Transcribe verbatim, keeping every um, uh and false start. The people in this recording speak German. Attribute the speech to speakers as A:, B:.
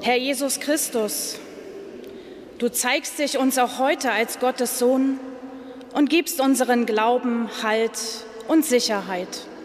A: Herr Jesus Christus, du zeigst dich uns auch heute als Gottes Sohn und gibst unseren Glauben Halt und Sicherheit.